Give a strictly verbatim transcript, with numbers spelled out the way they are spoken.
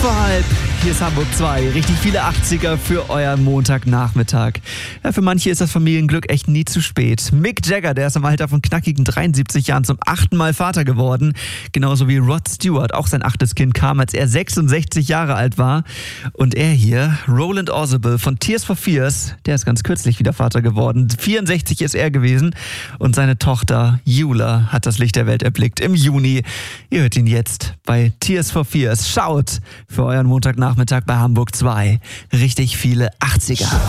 vor halb. Hier ist Hamburg zwei. Richtig viele achtziger für euren Montagnachmittag. Ja, für manche ist das Familienglück echt nie zu spät. Mick Jagger, der ist im Alter von knackigen dreiundsiebzig Jahren zum achten Mal Vater geworden. Genauso wie Rod Stewart. Auch sein achtes Kind kam, als er sechsundsechzig Jahre alt war. Und er hier, Roland Orzabal von Tears for Fears, der ist ganz kürzlich wieder Vater geworden. vierundsechzig ist er gewesen. Und seine Tochter Eula hat das Licht der Welt erblickt im Juni. Ihr hört ihn jetzt bei Tears for Fears. Schaut für euren Montagnachmittag bei Hamburg zwei. Richtig viele achtziger.